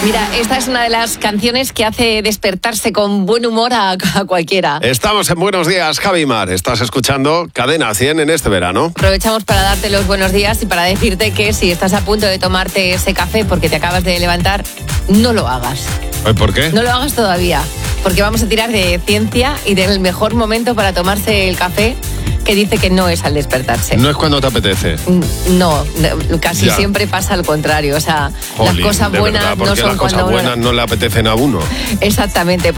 Mira, esta es una de las canciones que hace despertarse con buen humor a cualquiera. Estamos en Buenos Días, Javi Mar. Estás escuchando Cadena 100 en este verano. Aprovechamos para darte los buenos días y para decirte que si estás a punto de tomarte ese café porque te acabas de levantar, no lo hagas. ¿Por qué? No lo hagas todavía, porque vamos a tirar de ciencia y del mejor momento para tomarse el café, que dice que no es al despertarse. No es cuando te apetece. No, casi Ya. Siempre pasa al contrario. O sea, Jolín, las cosas de buenas verdad, no porque son las cosas cuando buenas no le apetecen a uno. Exactamente.